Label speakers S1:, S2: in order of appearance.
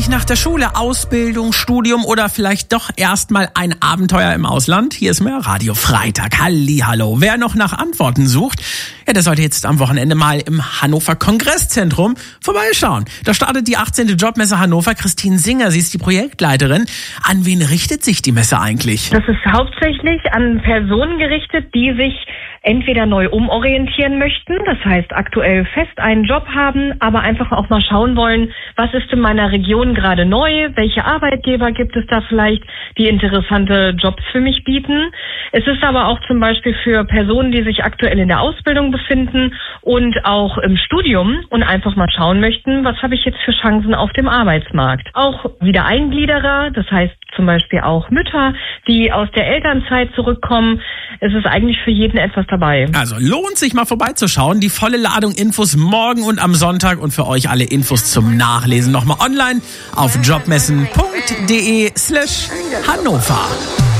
S1: Nach der Schule, Ausbildung, Studium oder vielleicht doch erstmal ein Abenteuer im Ausland? Hier ist mehr Radio Freitag. Hallihallo. Wer noch nach Antworten sucht, ja, der sollte jetzt am Wochenende mal im Hannover Kongresszentrum vorbeischauen. Da startet die 18. Jobmesse Hannover. Christine Singer, sie ist die Projektleiterin. An wen richtet sich die Messe eigentlich?
S2: Das ist hauptsächlich an Personen gerichtet, die sich entweder neu umorientieren möchten, das heißt aktuell fest einen Job haben, aber einfach auch mal schauen wollen, was ist in meiner Region gerade neu, welche Arbeitgeber gibt es da vielleicht, die interessante Jobs für mich bieten. Es ist aber auch zum Beispiel für Personen, die sich aktuell in der Ausbildung befinden und auch im Studium und einfach mal schauen möchten, was habe ich jetzt für Chancen auf dem Arbeitsmarkt. Auch Wiedereingliederer, das heißt zum Beispiel auch Mütter, die aus der Elternzeit zurückkommen. Es ist eigentlich für jeden etwas dabei.
S1: Also lohnt sich mal vorbeizuschauen. Die volle Ladung Infos morgen und am Sonntag und für euch alle Infos zum Nachlesen nochmal online auf jobmessen.de/Hannover.